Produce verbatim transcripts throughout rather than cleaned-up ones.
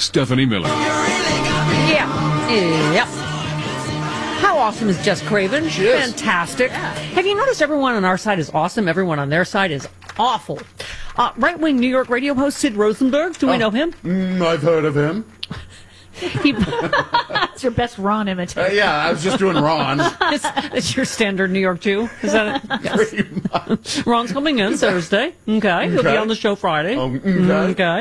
Stephanie Miller. Yeah. Yep. How awesome is Jess Craven? She is. Fantastic. Have you noticed everyone on our side is awesome? Everyone on their side is awful. Uh, right-wing New York radio host Sid Rosenberg. Do we Oh, know him? Mm, I've heard of him. He, That's your best Ron imitation. Uh, yeah, I was just doing Ron. it's, it's your standard New York Jew. Is that it? Yes. Pretty much. Ron's coming in Thursday. Okay. He'll be Okay. on the show Friday. Oh, okay. Okay.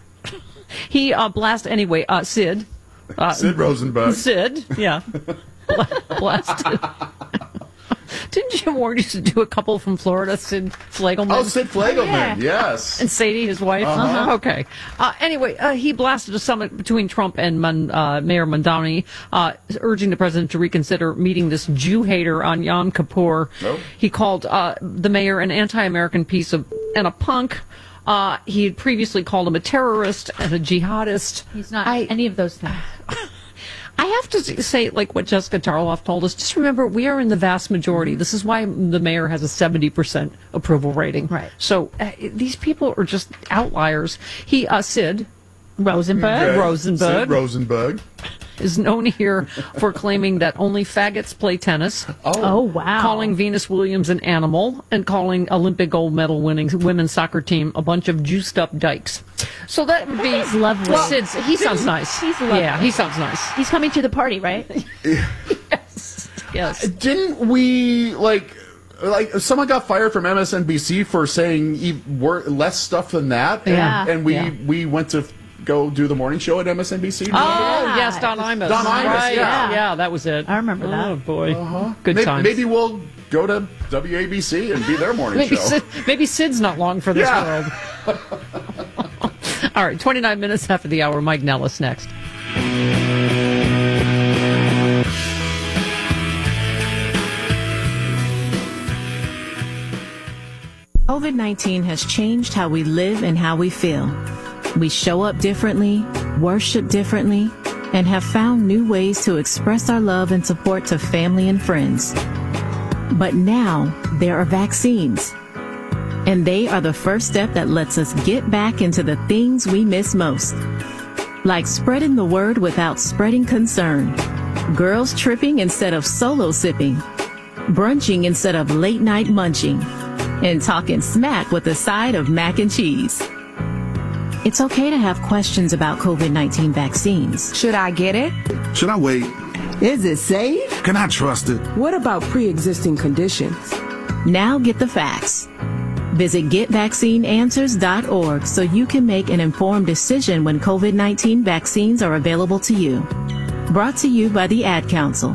He uh, blast anyway. Uh, Sid. Uh, Sid Rosenberg. Sid. Yeah. Bla- blasted. Didn't Jim Ward used to do a couple from Florida? Sid Flagelman. Oh, Sid Flagelman, yeah. yes. And Sadie, his wife. Uh-huh. Okay. Uh, anyway, uh, he blasted a summit between Trump and Mon- uh, Mayor Mamdani, uh, urging the president to reconsider meeting this Jew hater on Yom Kippur. Nope. He called uh, the mayor an anti-American piece of and a punk. Uh, he had previously called him a terrorist and a jihadist. He's not I- any of those things. I have to say, like what Jessica Tarloff told us, just remember, we are in the vast majority. This is why the mayor has a seventy percent approval rating. Right. So uh, these people are just outliers. He, uh, Sid Rosenberg. Okay. Rosenberg. Sid Rosenberg. is known here for claiming that only faggots play tennis, Oh, wow. calling Venus Williams an animal, and calling Olympic gold medal winning women's soccer team a bunch of juiced up dykes. So that would be He's lovely. Well, Sid's, he sounds nice. He's lovely. Yeah, he sounds nice. He's coming to the party, right? Yes. Yes. Didn't we, like, like someone got fired from M S N B C for saying e- wor- less stuff than that? And, Yeah. and we, Yeah. we went to go do the morning show at M S N B C. Do you remember? Oh, Yeah. yes, Don Imus. Don Imus, Right, yeah. yeah, that was it. I remember that. Oh, boy. Uh-huh. Good maybe, times. Maybe we'll go to W A B C and be their morning Maybe, show. Sid, maybe Sid's not long for this Yeah. world. All right, twenty-nine minutes after the hour. Mike Nellis next. COVID nineteen has changed how we live and how we feel. We show up differently, worship differently, and have found new ways to express our love and support to family and friends. But now there are vaccines, and they are the first step that lets us get back into the things we miss most. Like spreading the word without spreading concern, girls tripping instead of solo sipping, brunching instead of late night munching, and talking smack with a side of mac and cheese. It's okay to have questions about COVID nineteen vaccines. Should I get it? Should I wait? Is it safe? Can I trust it? What about pre-existing conditions? Now get the facts. Visit get vaccine answers dot org so you can make an informed decision when COVID nineteen vaccines are available to you. Brought to you by the Ad Council.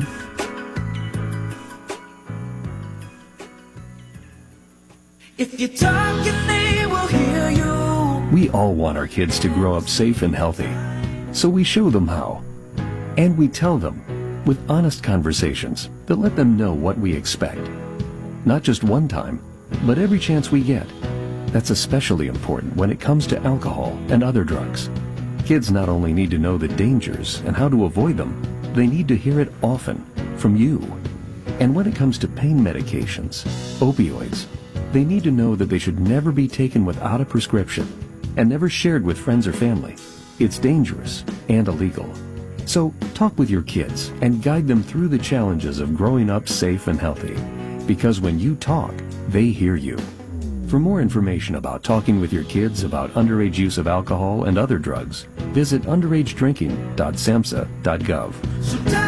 If you talk, your they will hear you. We all want our kids to grow up safe and healthy, so we show them how. And we tell them with honest conversations that let them know what we expect. Not just one time, but every chance we get. That's especially important when it comes to alcohol and other drugs. Kids not only need to know the dangers and how to avoid them, they need to hear it often from you. And when it comes to pain medications, opioids, they need to know that they should never be taken without a prescription and never shared with friends or family. It's dangerous and illegal. So talk with your kids and guide them through the challenges of growing up safe and healthy. Because when you talk, they hear you. For more information about talking with your kids about underage use of alcohol and other drugs, visit underage drinking dot samhsa dot gov.